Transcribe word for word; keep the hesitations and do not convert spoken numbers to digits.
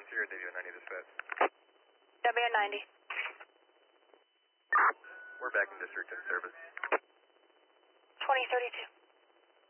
Sierra W ninety dispatch. W ninety. We're back in district in service. twenty thirty-two.